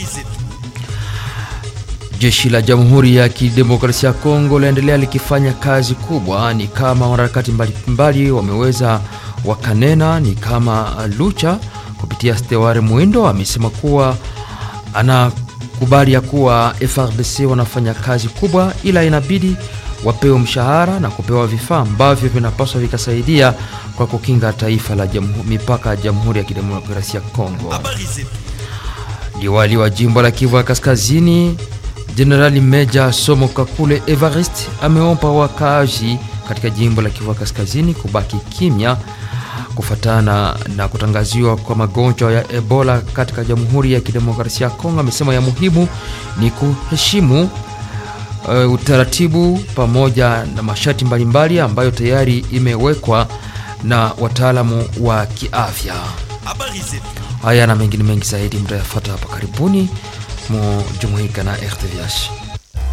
Jeshi la Jamhuri ya Kidemokrasia ya Kongo laendelea likifanya kazi kubwa. Ni kama wanaharakati mbalimbali wameweza wakanena, ni kama Lucha kupitia Steware Muindo amesema kuwa anakubali ya kuwa FARDC wanafanya kazi kubwa, ila inabidi wapewe mshahara na kupewa vifaa ambavyo vinapaswa vikasaidia kwa kukinga taifa la mipaka ya Jamhuri ya Kidemokrasia ya Kongo. Liwali wa jimbo la Kivu Kaskazini Generali Meja Somo Kakule Evariste ameomba wakaaji katika jimbo la Kivu Kaskazini kubaki kimya kufatana na kutangaziwa kwa magonjwa ya Ebola katika Jamhuri ya Kidemokrasia ya Kongo. Amesema ya muhimu ni kuheshimu utaratibu pamoja na masharti mbalimbali ambayo tayari imewekwa na wataalamu wa kiafya. Haya na mengine mengi zaidi mtayafuata hapa karibuni. Mujumuika na RTVH.